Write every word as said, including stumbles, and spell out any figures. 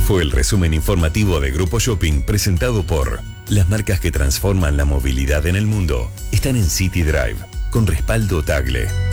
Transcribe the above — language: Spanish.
Fue el resumen informativo de Grupo Shopping presentado por las marcas que transforman la movilidad en el mundo. Están en City Drive, con respaldo Tagle.